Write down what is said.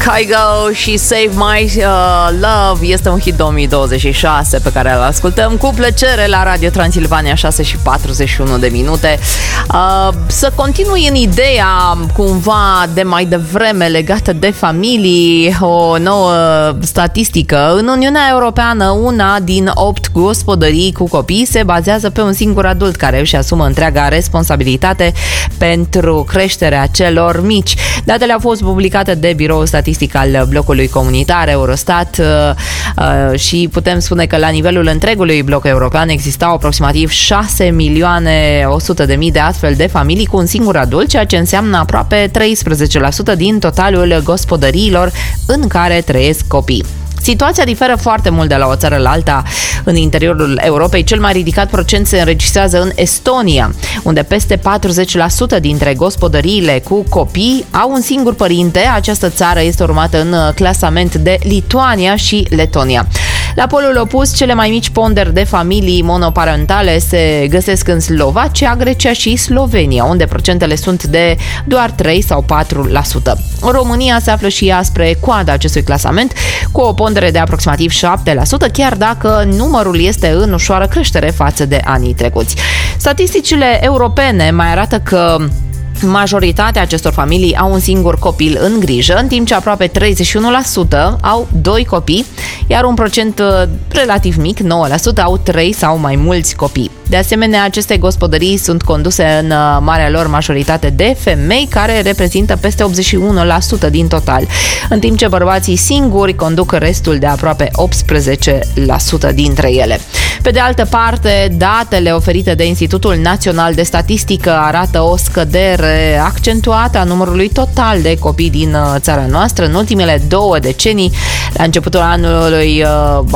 Kygo și Save My Love este un hit 2026 pe care îl ascultăm cu plăcere la Radio Transilvania, 6:41. Să continui în ideea cumva de mai devreme legată de familii, o nouă statistică. În Uniunea Europeană, una din 8 gospodării cu copii se bazează pe un singur adult care își asumă întreaga responsabilitate pentru creșterea celor mici. Datele au fost publicate de Biroul Statistic al Blocului Comunitar Eurostat și putem spune că la nivelul întregului bloc european existau aproximativ 6.100.000 de astfel de familii cu un singur adult, ceea ce înseamnă aproape 13% din totalul gospodăriilor în care trăiesc copii. Situația diferă foarte mult de la o țară la alta în interiorul Europei. Cel mai ridicat procent se înregistrează în Estonia, unde peste 40% dintre gospodăriile cu copii au un singur părinte. Această țară este urmată în clasament de Lituania și Letonia. La polul opus, cele mai mici ponderi de familii monoparentale se găsesc în Slovacia, Grecia și Slovenia, unde procentele sunt de doar 3 sau 4%. România se află și ea spre coada acestui clasament, cu o pondere de aproximativ 7%, chiar dacă numărul este în ușoară creștere față de anii trecuți. Statisticile europene mai arată că majoritatea acestor familii au un singur copil în grijă, în timp ce aproape 31% au 2 copii, iar un procent relativ mic, 9%, au 3 sau mai mulți copii. De asemenea, aceste gospodării sunt conduse în marea lor majoritate de femei, care reprezintă peste 81% din total, în timp ce bărbații singuri conduc restul de aproape 18% dintre ele. Pe de altă parte, datele oferite de Institutul Național de Statistică arată o scădere accentuată a numărului total de copii din țara noastră. În ultimele 2 decenii, la începutul anului